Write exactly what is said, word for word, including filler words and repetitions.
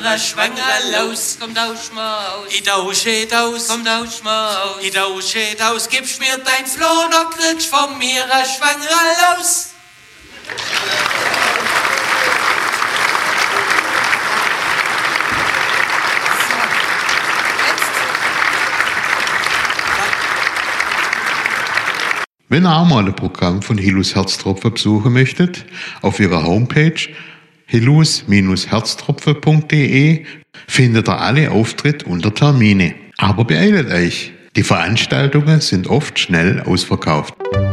Schwanger los, kommt aus Maus. I tausche aus, kommt aus Maus. I tausche aus, gibst mir dein Floh, da kriegst von mir a Schwanger los. Wenn ihr auch mal ein Programm von Hillus Herztropfen besuchen möchtet, auf ihrer Homepage hillus Herztropfen punkt de findet ihr alle Auftritte unter Termine. Aber beeilt euch, die Veranstaltungen sind oft schnell ausverkauft.